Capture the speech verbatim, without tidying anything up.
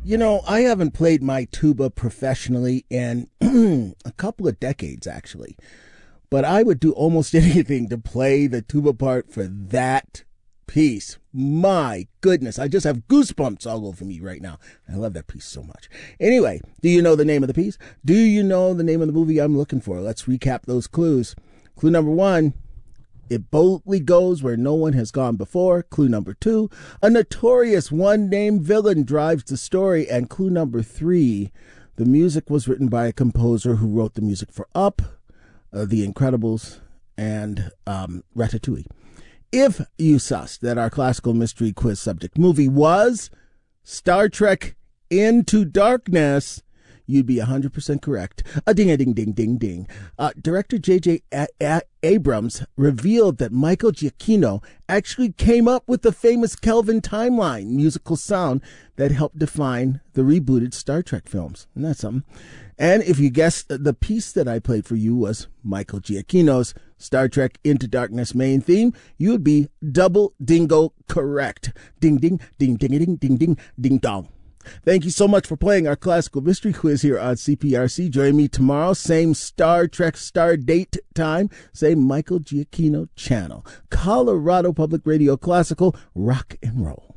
You know, I haven't played my tuba professionally in a couple of decades, actually. But I would do almost anything to play the tuba part for that piece. My goodness, I just have goosebumps all over me right now. I love that piece so much. Anyway, do you know the name of the piece? Do you know the name of the movie I'm looking for? Let's recap those clues. Clue number one, it boldly goes where no one has gone before. Clue number two, a notorious one-name villain drives the story. And clue number three, the music was written by a composer who wrote the music for Up, uh, The Incredibles, and um, Ratatouille. If you sussed that our classical mystery quiz subject movie was Star Trek Into Darkness, you'd be one hundred percent correct. A ding, a ding, ding, ding, ding. Uh, Director J J A- A- Abrams revealed that Michael Giacchino actually came up with the famous Kelvin timeline musical sound that helped define the rebooted Star Trek films. Isn't that something? And if you guessed the piece that I played for you was Michael Giacchino's Star Trek Into Darkness main theme, you would be double dingo correct. Ding, ding, ding, ding, ding, ding, ding, ding, dong. Thank you so much for playing our classical mystery quiz here on C P R C. Join me tomorrow, same Star Trek star date time, same Michael Giacchino channel. Colorado Public Radio Classical, rock and roll.